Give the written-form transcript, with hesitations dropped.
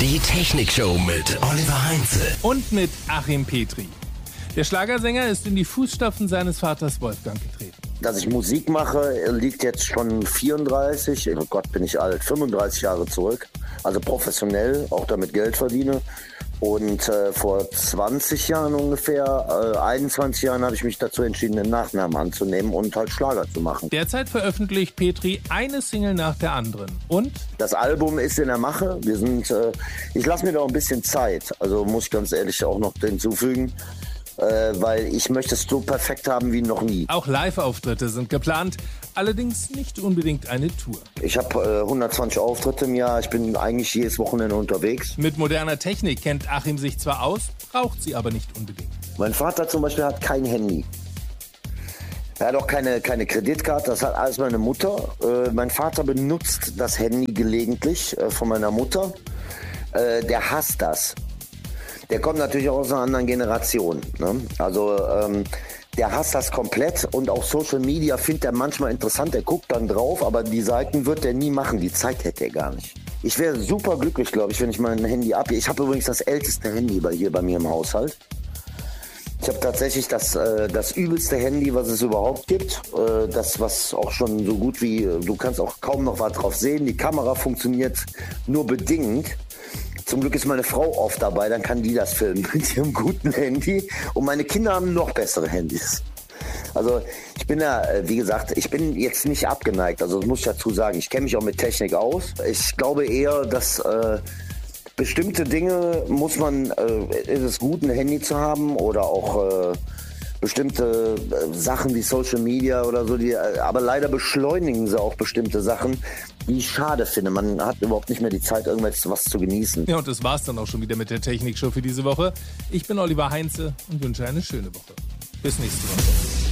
Die Technikshow mit Oliver Heinze. Und mit Achim Petri. Der Schlagersänger ist in die Fußstapfen seines Vaters Wolfgang getreten. Dass ich Musik mache, liegt jetzt schon 34, oh Gott, bin ich alt, 35 Jahre zurück. Also professionell, auch damit Geld verdiene. Und vor 20 Jahren ungefähr, 21 Jahren habe ich mich dazu entschieden, den Nachnamen anzunehmen und halt Schlager zu machen. Derzeit veröffentlicht Petri eine Single nach der anderen. Und? Das Album ist in der Mache. Ich lasse mir da ein bisschen Zeit. Also muss ich ganz ehrlich auch noch hinzufügen. Weil ich möchte es so perfekt haben wie noch nie. Auch Live-Auftritte sind geplant, allerdings nicht unbedingt eine Tour. Ich habe 120 Auftritte im Jahr, ich bin eigentlich jedes Wochenende unterwegs. Mit moderner Technik kennt Achim sich zwar aus, braucht sie aber nicht unbedingt. Mein Vater zum Beispiel hat kein Handy. Er hat auch keine Kreditkarte, das hat alles meine Mutter. Mein Vater benutzt das Handy gelegentlich von meiner Mutter. Der hasst das. Der kommt natürlich auch aus einer anderen Generation. Ne? Also der hasst das komplett und auch Social Media findet er manchmal interessant. Der guckt dann drauf, aber die Seiten wird er nie machen. Die Zeit hätte er gar nicht. Ich wäre super glücklich, glaube ich, wenn ich mein Handy abgebe. Ich habe übrigens das älteste Handy hier bei mir im Haushalt. Ich habe tatsächlich das übelste Handy, was es überhaupt gibt. Das, was auch schon so gut wie, du kannst auch kaum noch was drauf sehen. Die Kamera funktioniert nur bedingt. Zum Glück ist meine Frau oft dabei, dann kann die das filmen mit ihrem guten Handy. Und meine Kinder haben noch bessere Handys. Also ich bin ja, wie gesagt, ich bin jetzt nicht abgeneigt. Also das muss ich dazu sagen, ich kenne mich auch mit Technik aus. Ich glaube eher, dass bestimmte Dinge ist es gut, ein Handy zu haben oder auch bestimmte Sachen wie Social Media oder so, aber leider beschleunigen sie auch bestimmte Sachen, die ich schade finde. Man hat überhaupt nicht mehr die Zeit, was zu genießen. Ja, und das war's dann auch schon wieder mit der Technikshow für diese Woche. Ich bin Oliver Heinze und wünsche eine schöne Woche. Bis nächste Woche.